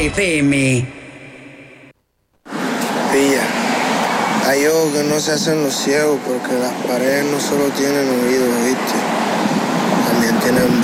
FM. Pilla, hay ojos que no se hacen los ciegos porque las paredes no solo tienen oídos, ¿viste? También tienen